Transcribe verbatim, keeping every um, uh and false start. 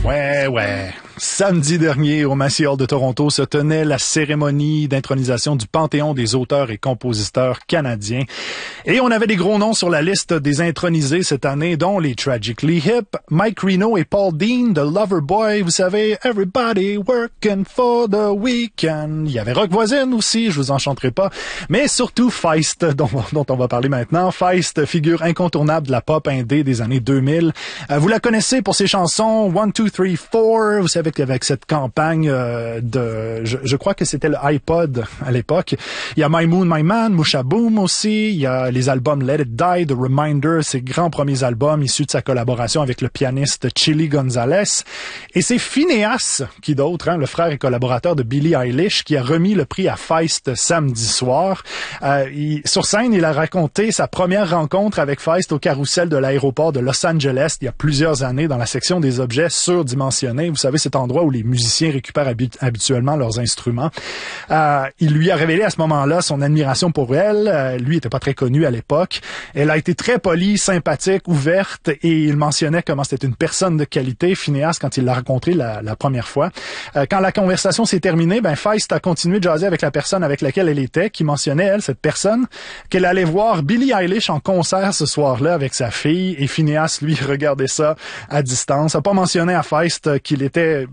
Ouais, ouais. Samedi dernier, au Massey Hall de Toronto, se tenait la cérémonie d'intronisation du Panthéon des auteurs et compositeurs canadiens. Et on avait des gros noms sur la liste des intronisés cette année, dont les Tragically Hip, Mike Reno et Paul Dean de Loverboy. Vous savez, Everybody Working for the Weekend. Il y avait Rock Voisine aussi, je vous en chanterai pas. Mais surtout Feist, dont, dont on va parler maintenant. Feist, figure incontournable de la pop indé des années deux mille. Euh, vous la connaissez pour ses chansons One, Two, Three, Four. Vous savez qu'avec cette campagne euh, de... Je, je crois que c'était le iPod à l'époque. Il y a My Moon, My Man, Musha Boom aussi. Il y a les albums Let It Die, The Reminder, ses grands premiers albums issus de sa collaboration avec le pianiste Chili Gonzalez. Et c'est Finneas, qui d'autre, hein, le frère et collaborateur de Billie Eilish, qui a remis le prix à Feist samedi soir. Euh, il, sur scène, il a raconté sa première rencontre avec Feist au carrousel de l'aéroport de Los Angeles il y a plusieurs années dans la section des objets surdimensionnés. Vous savez, cet endroit où les musiciens récupèrent habi- habituellement leurs instruments. Euh, il lui a révélé à ce moment-là son admiration pour elle. Euh, lui était pas très connu à l'époque. Elle a été très polie, sympathique, ouverte et il mentionnait comment c'était une personne de qualité, Finneas, quand il l'a rencontré la, la première fois. Euh, quand la conversation s'est terminée, ben Feist a continué de jaser avec la personne avec laquelle elle était, qui mentionnait, elle, cette personne, qu'elle allait voir Billie Eilish en concert ce soir-là avec sa fille et Finneas, lui, regardait ça à distance. A pas mentionné à Feist qu'il était